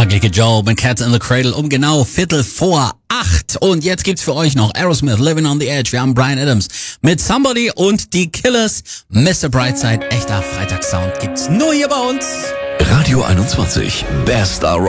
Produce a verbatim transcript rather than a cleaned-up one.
Ugly Joe mit Cats in the Cradle um genau Viertel vor acht. Und jetzt gibt's für euch noch Aerosmith, Living on the Edge. Wir haben Bryan Adams mit Somebody und die Killers, Mister Brightside. Echter Freitagssound gibt's nur hier bei uns. Radio einundzwanzig, Best